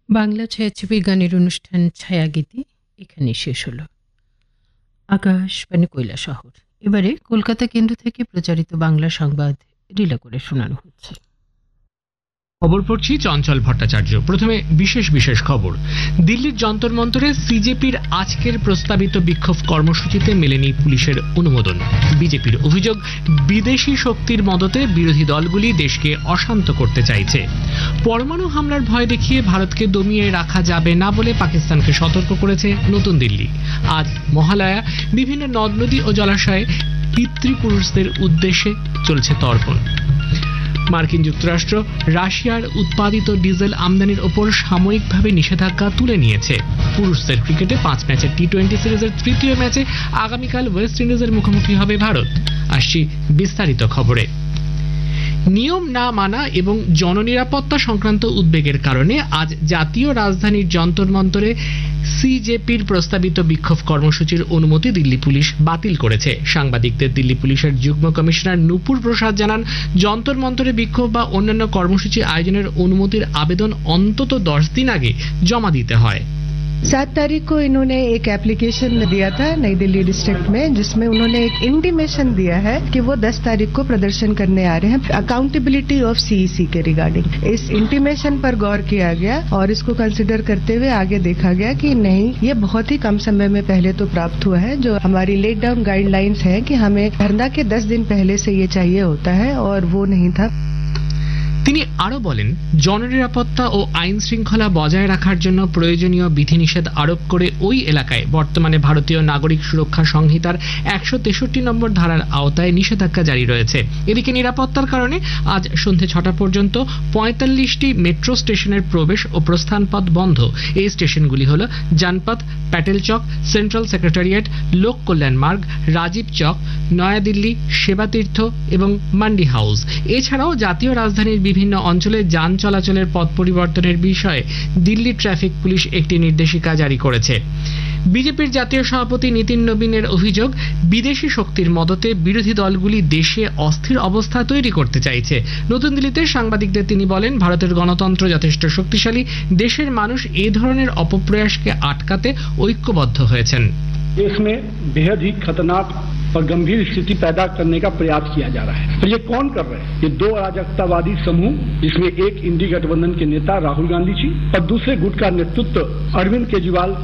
বাংলা ছায়াছবি গানের অনুষ্ঠান ছায়াগীতি এখানে শেষ হলো। আকাশবাণী কৈলাসহর। এবারে কলকাতা কেন্দ্র থেকে প্রচারিত বাংলা সংবাদ রিলে করে শোনানো হচ্ছে। খবর পড়ছি চঞ্চল ভট্টাচার্য। প্রথমে বিশেষ বিশেষ খবর। দিল্লির যন্তর মন্তরে সিজেপির আজকের প্রস্তাবিত বিক্ষোভ কর্মসূচিতে মেলেনি পুলিশের অনুমোদন। বিজেপির অভিযোগ, বিদেশি শক্তির মদতে বিরোধী দলগুলি দেশকে অশান্ত করতে চাইছে। পরমাণু হামলার ভয় দেখিয়ে ভারতকে দমিয়ে রাখা যাবে না বলে পাকিস্তানকে সতর্ক করেছে নতুন দিল্লি। আজ মহালয়া, বিভিন্ন নদ নদী ও জলাশয়ে পিতৃপুরুষদের উদ্দেশ্যে চলছে তর্পণ। মার্কিন যুক্তরাষ্ট্র রাশিয়ার উৎপাদিত ডিজেল আমদানির ওপর সাময়িকভাবে নিষেধাজ্ঞা তুলে নিয়েছে। পুরুষদের ক্রিকেটে 5 ম্যাচের টি-20 সিরিজের তৃতীয় ম্যাচে আগামীকাল ওয়েস্ট ইন্ডিজের মুখোমুখি হবে ভারত। আসছি বিস্তারিত খবরে। নিয়ম না মানা এবং জননিরাপত্তা সংক্রান্ত উদ্বেগের কারণে আজ জাতীয় রাজধানীর যন্তর মন্তরে সিজেপির প্রস্তাবিত বিক্ষোভ কর্মসূচির অনুমতি দিল্লি পুলিশ বাতিল করেছে। সাংবাদিকদের দিল্লি পুলিশের যুগ্ম কমিশনার নূপুর প্রসাদ জানান, যন্তর মন্তরে বিক্ষোভ বা অন্যান্য কর্মসূচি আয়োজনের অনুমতির আবেদন অন্তত 10 দিন আগে জমা দিতে হয়। 7 तारीख को इन्होंने एक एप्लीकेशन दिया था नई दिल्ली डिस्ट्रिक्ट में, जिसमें उन्होंने एक इंटीमेशन दिया है कि वो 10 तारीख को प्रदर्शन करने आ रहे हैं अकाउंटेबिलिटी ऑफ सीईसी के रिगार्डिंग। इस इंटीमेशन पर गौर किया गया और इसको कंसिडर करते हुए आगे देखा गया कि नहीं, ये बहुत ही कम समय में पहले तो प्राप्त हुआ है। जो हमारी लेट डाउन गाइडलाइंस है कि हमें धरना के 10 दिन पहले से ये चाहिए होता है और वो नहीं था। তিনি আরো বলেন, জননিরাপত্তা ও আইন শৃঙ্খলা বজায় রাখার জন্য প্রয়োজনীয় বিধিনিষেধ আরোপ করে ওই এলাকায় বর্তমানে ভারতীয় নাগরিক সুরক্ষা সংহিতার 163 নম্বর ধারার আওতায় নিষেধাজ্ঞা জারি রয়েছে। এদিকে নিরাপত্তার কারণে আজ সন্ধ্যে 6টা পর্যন্ত 45টি মেট্রো স্টেশনের প্রবেশ ও প্রস্থান পথ বন্ধ। এই স্টেশনগুলি হল জানপথ, প্যাটেল চক, সেন্ট্রাল সেক্রেটারিয়েট, লোক কল্যাণ মার্গ, রাজীব চক, নয়াদিল্লি, সেবাতীর্থ এবং মান্ডি হাউস। এছাড়াও জাতীয় রাজধানীর বিভিন্ন অঞ্চলে যান চলাচলের পথ পরিবর্তনের বিষয়ে দিল্লি ট্রাফিক পুলিশ একটি নির্দেশিকা জারি করেছে। বিজেপির জাতীয় সভাপতি নীতিন নবীনের অভিযোগ, বিদেশি শক্তির মদতে বিরোধী দলগুলি দেশে অস্থির অবস্থা তৈরি করতে চাইছে। নতুন দিল্লিতে সাংবাদিকদের তিনি বলেন, ভারতের গণতন্ত্র যথেষ্ট শক্তিশালী, দেশের মানুষ এই ধরনের অপপ্রয়াসকে আটকাতে ঐক্যবদ্ধ হয়েছেন। देश में बेहद ही खतरनाक और गंभीर स्थिति पैदा करने का प्रयास किया जा रहा है। तो ये कौन कर रहे हैं? ये 2 अराजकतावादी समूह, जिसमें एक इंडी गठबंधन के नेता राहुल गांधी जी और दूसरे गुट का नेतृत्व अरविंद केजरीवाल